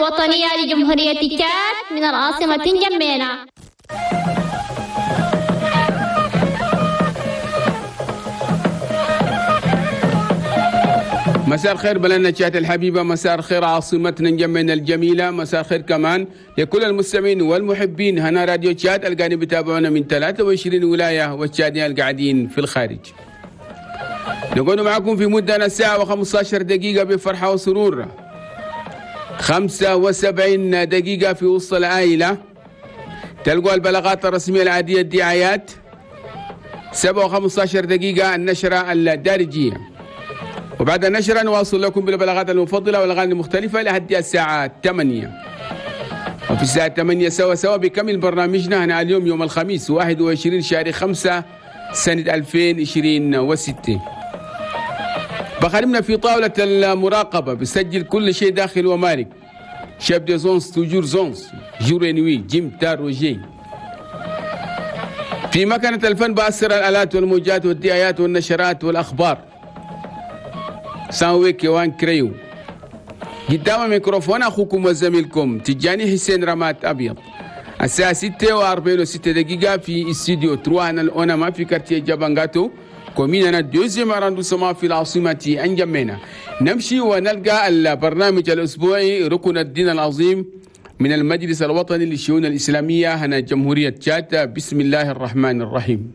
الوطنية لجمهورية تشاد من العاصمة نجمينا. مساء الخير بلدنا تشاد الحبيبة، مساء الخير عاصمتنا نجمينا الجميلة، مساء الخير كمان لكل المستمعين والمحبين هنا راديو تشاد القاعدين بيتابعونا من 23 ولاية والتشاديين القاعدين في الخارج. نكون معكم في مدة ساعة و15 دقيقة بفرحة وسرور، 75 دقيقة في وسط العائلة، تلقوا البلاغات الرسمية العادية الدعايات، 7 و15 دقيقة النشرة الدارجية، وبعد النشرة نواصل لكم بالبلاغات المفضلة والأغاني المختلفة لحد الساعة 8. وفي الساعة 8 سوا بكمل برنامجنا هنا اليوم يوم الخميس 21 شهر 5 سنة 2026. بخدمنا في طاولة المراقبة بسجل كل شيء داخل ومارك، شيف دي زونس توجور زونس جور نوي جيم تار وجي. في مكنة الفن بأسر الآلات والموجات والدعايات والنشرات والأخبار سانوي كيوان كريو. قدام الميكروفون أخوكم وزميلكم تجاني حسين رمات أبيض. الساعة 6:46 دقيقة في استوديو 3 الأونما في كارتيه جابانغاتو كوميننا دوزيام أراندوسما في العاصمة أنجمينا. نمشي ونلقى البرنامج الأسبوعي ركن الدين العظيم من المجلس الوطني للشؤون الإسلامية هنا جمهورية تشاد. بسم الله الرحمن الرحيم.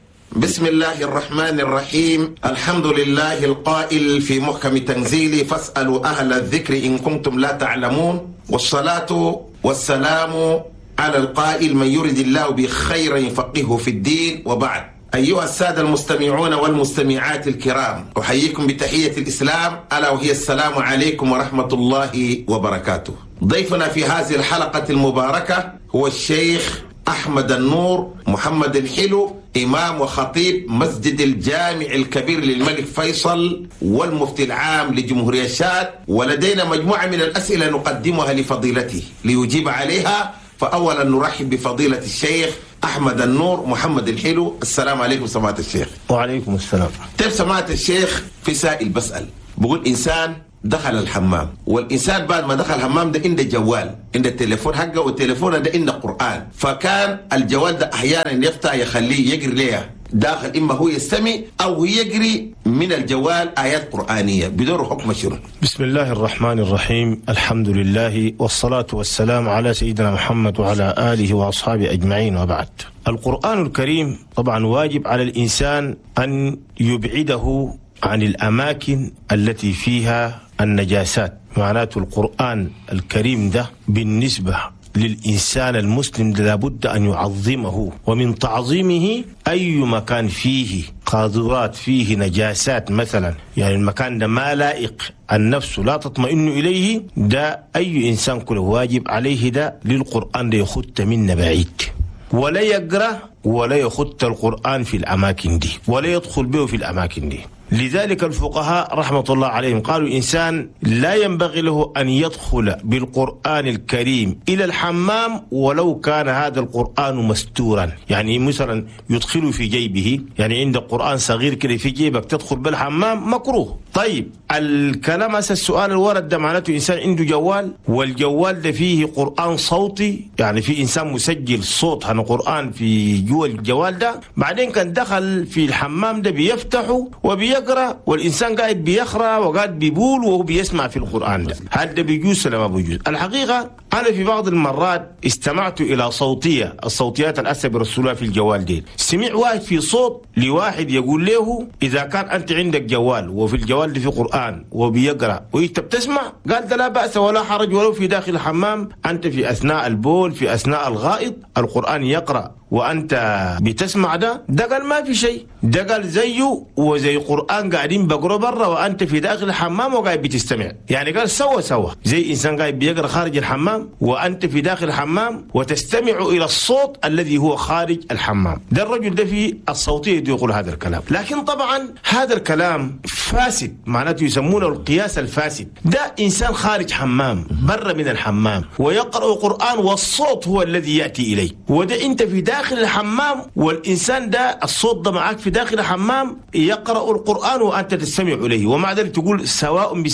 بسم الله الرحمن الرحيم. الحمد لله القائل في محكم تنزيله فاسألوا أهل الذكر إن كنتم لا تعلمون، والصلاة والسلام على القائل من يرد الله بخير يفقهه في الدين. وبعد، أيها السادة المستمعون والمستمعات الكرام، أحييكم بتحية الإسلام ألا وهي السلام عليكم ورحمة الله وبركاته. ضيفنا في هذه الحلقة المباركة هو الشيخ أحمد النور محمد الحلو، إمام وخطيب مسجد الجامع الكبير للملك فيصل والمفتي العام لجمهورية تشاد، ولدينا مجموعة من الأسئلة نقدمها لفضيلته ليجيب عليها. فأولا نرحب بفضيلة الشيخ أحمد النور محمد الحلو. السلام عليكم سماحة الشيخ. وعليكم السلام. طيب سماحة الشيخ، في سائل بسأل بقول إنسان دخل الحمام، والإنسان بعد ما دخل الحمام ده عنده جوال، عنده التليفون حقه، والتليفون ده عنده قرآن، فكان الجوال ده أحيانا يفتح يخليه يقري ليه داخل، إما هو يستمع أو يقري من الجوال آيات قرآنية بدون حكم شنو؟ بسم الله الرحمن الرحيم. الحمد لله والصلاة والسلام على سيدنا محمد وعلى آله وأصحابه أجمعين. وبعد، القرآن الكريم طبعا واجب على الإنسان أن يبعده عن الأماكن التي فيها النجاسات. معناته القرآن الكريم ده بالنسبة للإنسان المسلم لابد أن يعظمه، ومن تعظيمه أي مكان فيه قاذورات، فيه نجاسات مثلا، يعني المكان ده ما لائق، النفس لا تطمئن إليه، ده أي إنسان كله واجب عليه ده للقرآن ده يخط من بعيد، ولا يقرأ ولا يخط القرآن في الأماكن دي، ولا يدخل به في الأماكن دي. لذلك الفقهاء رحمة الله عليهم قالوا الإنسان لا ينبغي له أن يدخل بالقرآن الكريم إلى الحمام ولو كان هذا القرآن مستورا، يعني مثلا يدخله في جيبه، يعني عند قرآن صغير كده في جيبك تدخل بالحمام مكروه. طيب الكلام هسه السؤال الورد ده معناته إنسان عنده جوال، والجوال ده فيه قرآن صوتي، يعني في إنسان مسجل صوت عن قرآن في جوا الجوال ده، بعدين كان دخل في الحمام ده بيفتحه وبيقرأ، والإنسان قاعد بيقرأ وقاعد بيقول وهو بيسمع في القرآن ده، هل ده بيجوز ولا ما بيجوز؟ الحقيقة أنا في بعض المرات استمعت إلى صوتية، الصوتيات الأسى برسولها في الجوال دي، سمع واحد في صوت لواحد يقول له إذا كان أنت عندك جوال وفي الجوال ده في قرآن وبيقرأ وأنت بتسمع، قال ده لا بأس ولا حرج ولو في داخل الحمام، أنت في أثناء البول في أثناء الغائط القرآن يقرأ وأنت بتسمع ده قال ما في شيء، ده قال زيه وزي قرآن قاعدين بقرأ برا وأنت في داخل الحمام وقاعد بتستمع، يعني قال سوا زي إنسان قاعد بيقرأ خارج الحمام وأنت في داخل الحمام وتستمع إلى الصوت الذي هو خارج الحمام. ده الرجل ده في الصوتية يقول هذا الكلام، لكن طبعا هذا الكلام فاسد، معناته يسمونه القياس الفاسد. ده إنسان خارج حمام برا من الحمام ويقرأ قرآن والصوت هو الذي يأتي إليه، وده أنت في داخل الحمام والإنسان ده الصوت ده معك في داخل الحمام يقرأ القرآن وأنت تستمع إليه، ومع ذلك تقول سواء بسواء.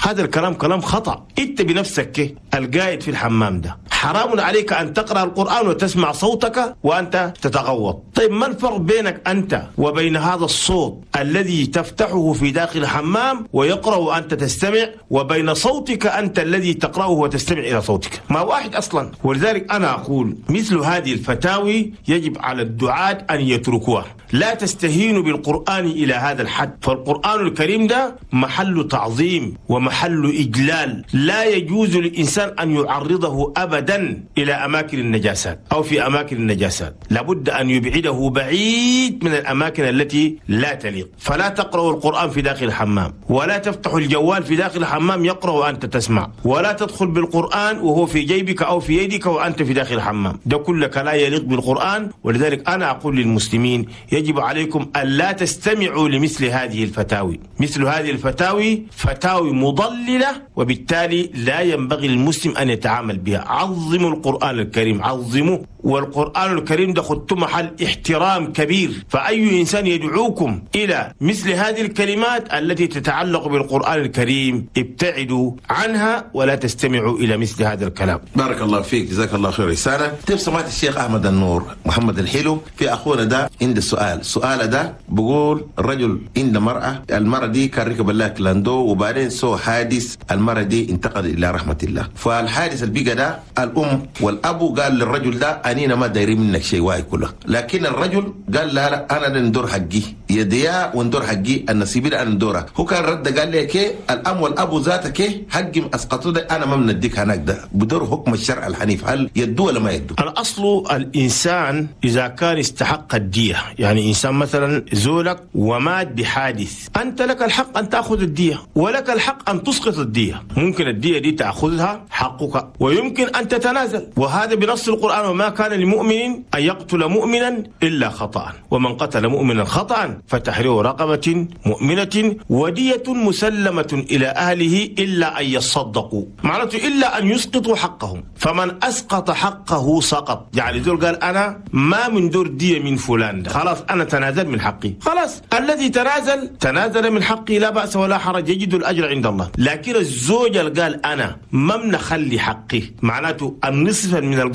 هذا الكلام كلام خطأ. أنت بنفسك القايد في الحمام ده حرام عليك أن تقرأ القرآن وتسمع صوتك وأنت تتغوط. طيب ما الفرق بينك أنت وبين هذا الصوت الذي تفتحه في داخل الحمام ويقرأ وأنت تستمع، وبين صوتك أنت الذي تقرأه وتستمع إلى صوتك؟ ما واحد أصلا. ولذلك أنا أقول مثل هذه الفتاوي يجب على الدعاة أن يتركوها. لا تستهينوا بالقرآن إلى هذا الحد، فالقرآن الكريم ده محل تعظيم ومحل إجلال، لا يجوز للإنسان أن يعرضه أبدا إلى أماكن النجاسات أو في أماكن النجاسات، لابد أن يبعده بعيد من الأماكن التي لا تليق. فلا تقرأوا القرآن في داخل الحمام، ولا تفتحوا الجوال في داخل الحمام يقرأ وأنت تسمع، ولا تدخل بالقرآن وهو في جيبك أو في يدك وأنت في داخل الحمام، ده كلك لا يليق بالقرآن. ولذلك أنا أقول للمسلمين يجب عليكم أن لا تستمعوا لمثل هذه الفتاوي. مثل هذه الفتاوي فتاوي مضللة، وبالتالي لا ينبغي للمسلم أن يتعامل بها. عظموا القرآن الكريم، عظموا، والقرآن الكريم ده خدتم محل احترام كبير. فأي إنسان يدعوكم إلى مثل هذه الكلمات التي تتعلق بالقرآن الكريم ابتعدوا عنها ولا تستمعوا إلى مثل هذا الكلام. بارك الله فيك، جزاك الله خير رسالة. طيب سمعت الشيخ أحمد النور محمد الحلو في أخونا ده عنده سؤال ده بقول الرجل عنده مرأة، المرأة دي كان ركب الله كلاندو وبعدين سوى حادث، المرأة دي انتقل إلى رحمة الله. فالحادث اللي بقى ده الأم والأبو قال للرجل ده أنينا ما دايرين منك شيء واي كله، لكن الرجل قال لا أنا ندور حقي يديا وندور حقي النصيبين أنا ندورها. هو كان رد قال لي كي الأم والأبو ذاتك حقي أسقطوا ده أنا ما بنديك هناك، ده بدور حكم الشرع الحنيف، هل يدو ولا ما يدو؟ الأصل الإنسان إذا كان استحق الدية، يعني إنسان مثلا زولك ومات بحادث، أنت لك الحق أن تأخذ الدية ولك الحق أن تسقط الدية. ممكن الدية دي تأخذها حقك ويمكن أن تتنازل، وهذا بنص القرآن: وما كان لمؤمن أن يقتل مؤمنا إلا خطأ، ومن قتل مؤمنا خطأ فتحرير رقبة مؤمنة ودية مسلمة إلى أهله إلا أن يصدقوا، معناته إلا أن يسقطوا حقهم. فمن أسقط حقه سقط، يعني ذول قال أنا ما من دور دية من فلان ده، خلاص أنا تنازل من حقي، خلاص الذي تنازل من حقي لا بأس ولا حرج، يجد الأجر عند الله. لكن الزوج قال أنا ما منخلي حقي، معناته النصف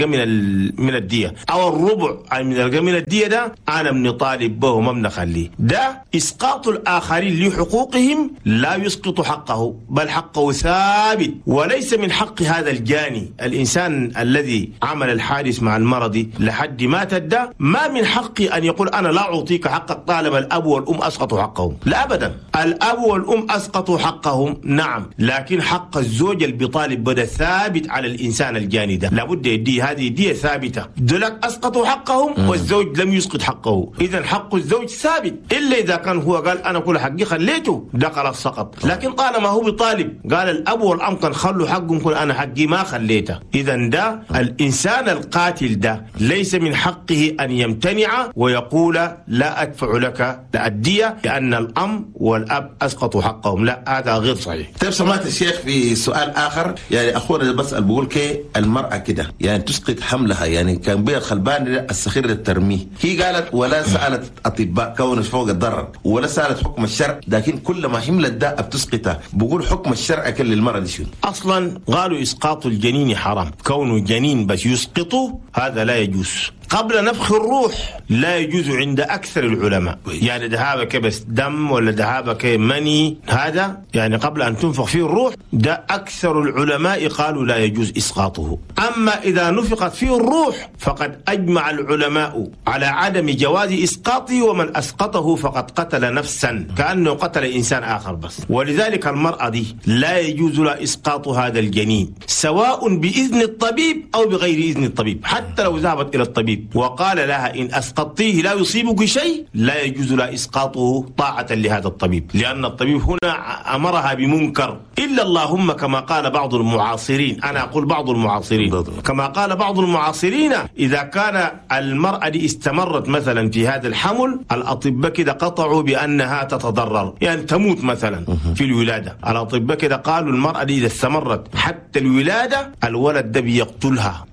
من الدية أو الربع من الدية ده أنا بنطالب به وما بنخليه. ده إسقاط الآخرين لحقوقهم لا يسقط حقه، بل حقه ثابت، وليس من حق هذا الجاني الإنسان الذي عمل الحادث مع المرض لحد مات ده، ما من حقي أن يقول أنا لا أعطيك حقك طالما الأب والأم أسقطوا حقهم، لا أبدا. الأب والأم أسقطوا حقهم نعم، لكن حق الزوج اللي بيطالب بده ثابت على الإنسان الجاني ده، لابد يدي هذه دية ثابتة. دولك أسقطوا حقهم والزوج لم يسقط حقه، إذا حق الزوج ثابت، إلا إذا كان هو قال أنا كل حقي خليته، ده خلاص سقط. لكن طالما هو بيطالب قال الأب والأم كان خلوا حقهم، كل أنا حقي ما خليته، إذا ده الإنسان القاتل ده ليس من حقه أن يمتنع ويقول لا أدفع لك الدية لأن الأم والأب أسقطوا حقهم، لا هذا غير صحيح. طيب سمعت الشيخ في سؤال آخر، يعني أخونا بسأل بقول كي المرأة كده يعني تسقط حملها، يعني كان بيها الخلبان الصغير الترميه، هي قالت ولا سألت أطباء كون فوق الضرر ولا سألت حكم الشرع، لكن كل ما حملت ده بتسقطها، بقول حكم الشرع كل المرأة دي شنو؟ أصلا قالوا إسقاط الجنين حرام، كونه جنين بس يسقطه هذا لا يجوز. قبل نفخ الروح لا يجوز عند أكثر العلماء، يعني ذهابك بس دم ولا ذهابك مني، هذا يعني قبل أن تنفخ فيه الروح، ده أكثر العلماء قالوا لا يجوز إسقاطه. أما إذا نفخت فيه الروح فقد أجمع العلماء على عدم جواز إسقاطه، ومن أسقطه فقد قتل نفسا كأنه قتل إنسان آخر بس. ولذلك المرأة دي لا يجوز لها إسقاط هذا الجنين، سواء بإذن الطبيب أو بغير إذن الطبيب، حتى لو ذهبت إلى الطبيب وقال لها إن أسقطتيه لا يصيبك شيء، لا يجوز لها إسقاطه طاعة لهذا الطبيب، لأن الطبيب هنا أمرها بمنكر، إلا اللهم كما قال بعض المعاصرين، أنا أقول بعض المعاصرين، كما قال بعض المعاصرين إذا كان المرأة دي استمرت مثلا في هذا الحمل، الأطباء كده قطعوا بأنها تتضرر، يعني تموت مثلا في الولادة، الأطباء كده قالوا المرأة دي إذا استمرت حتى الولادة الولد ده بيقتلها،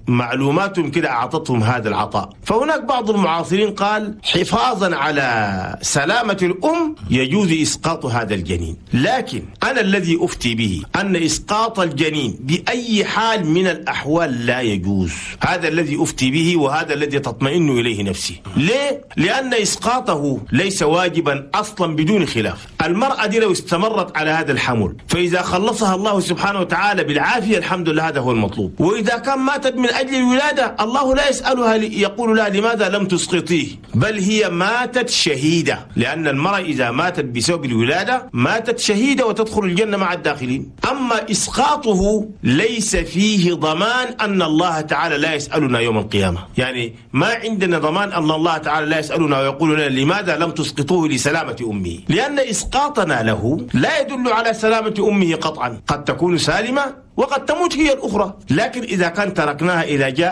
معلوماتهم كده أعطتهم هذا العطاء. فهناك بعض المعاصرين قال حفاظا على سلامة الأم يجوز إسقاط هذا الجنين، لكن أنا الذي أفتي به أن إسقاط الجنين بأي حال من الأحوال لا يجوز. هذا الذي أفتي به وهذا الذي تطمئن إليه نفسي. ليه؟ لأن إسقاطه ليس واجبا أصلا بدون خلاف. المرأة دي لو استمرت على هذا الحمل فإذا خلصها الله سبحانه وتعالى بالعافية الحمد لله هذا هو المطلوب. وإذا كان ماتت من أجل الولادة الله لا يسألها يقول لها لماذا لم تسقطيه، بل هي ماتت شهيدة، لأن المرأة إذا ماتت بسبب الولادة ماتت شهيدة وتدخل الجنة مع الداخلين. أما إسقاطه ليس فيه ضمان أن الله تعالى لا يسألنا يوم القيامة، يعني ما عندنا ضمان أن الله تعالى لا يسألنا ويقول لنا لماذا لم تسقطوه لسلامة أمه، لأن إسقاطنا له لا يدل على سلامة أمه قطعا، قد تكون سالمة وقد تموت هي الأخرى. لكن إذا كان تركناها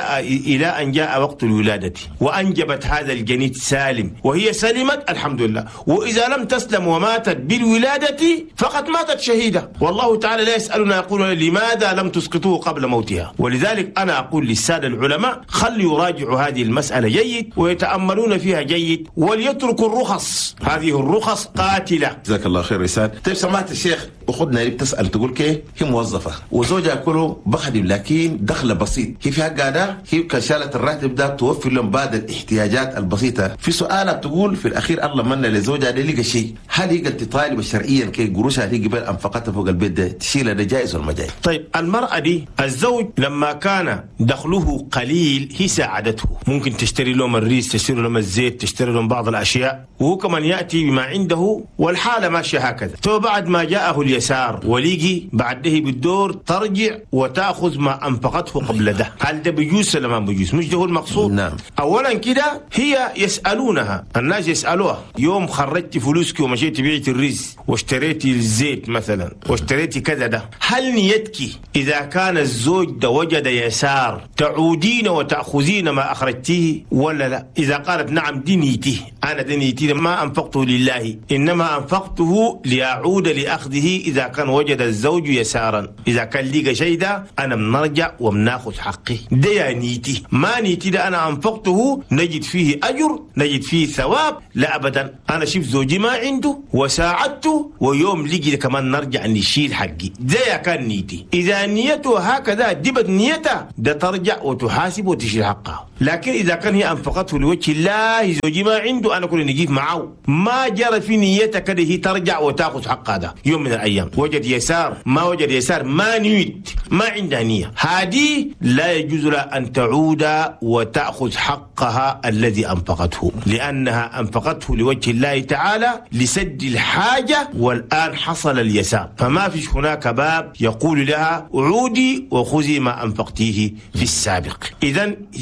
إلى أن جاء وقت الولادة وأنجبت هذا الجنين سالم وهي سلمت الحمد لله، وإذا لم تسلم وماتت بالولادة فقد ماتت شهيدة، والله تعالى لا يسألنا يقول لماذا لم تسقطوه قبل موتها. ولذلك أنا أقول للسادة العلماء خلوا يراجعوا هذه المسألة جيد ويتأملون فيها جيد وليتركوا الرخص، هذه الرخص قاتلة. جزاك الله خير رسال. طيب سمعت الشيخ أخذنا بتسأل تقول كيف هي موظفة وزوجها كله بخدم لكن دخل بسيط، هي في حق قاعدة هي كشالة الراتب ده توفر لهم بعض الاحتياجات البسيطة. في سؤالها بتقول في الأخير الله من لزوجها ده لقى شيء، هل هي قلت طالبة شرعيا كي قروشها هي قبل أنفقتها فوق البيت ده تشيلها ده جائز ولا ما جائز؟ طيب المرأة دي الزوج لما كان دخله قليل هي ساعدته، ممكن تشتري لهم الريز، تشتري لهم الزيت، تشتري لهم بعض الأشياء، وهو كمان يأتي بما عنده والحالة ماشية هكذا. تو بعد ما جاءه اليسار وليجي بعده بالدور ترجع وتأخذ ما أنفقته قبل ده، هل ده بيجوز ولا ما بيجوز؟ مش ده هو المقصود. نعم. أولا كده هي يسألونها، الناس يسألوها يوم خرجتي فلوسك ومشيتي بيعتي الرز واشتريتي الزيت مثلا واشتريتي كذا ده، هل نيتك إذا كان الزوج ده وجد يسار تعودين وتأخذين ما أخرجتيه ولا لا؟ إذا قالت نعم دي نيتي، أنا دي نيتي ما أنفقته لله إنما أنفقته لأعود لأخذه إذا كان وجد الزوج يسارا، إذا كان لقى شيء ده أنا بنرجع وبناخذ حقي، ده يا نيتي. ما نيتي ده أنا أنفقته نجد فيه أجر نجد فيه ثواب، لا أبدا. أنا شفت زوجي ما عنده وساعدته ويوم لقي كمان نرجع نشيل حقي، ده يا كان نيتي. إذا نيته هكذا دبت نيته ده ترجع وتحاسب وتشيل حقها. لكن إذا كان هي أنفقته لوجه الله زوجي ما عنده أنا كل نجيب معه، ما جرى في نيتها كده هي ترجع وتأخذ حقها ده يوم من الأيام، وجد يسار ما وجد يسار ما نيت ما عندها نية، هذه لا يجوز لها أن تعود وتأخذ حقها الذي أنفقته، لأنها أنفقته لوجه الله تعالى لسد الحاجة والآن حصل اليسار، فما فيش هناك باب يقول لها عودي وخذي ما أنفقتيه في السابق. إذن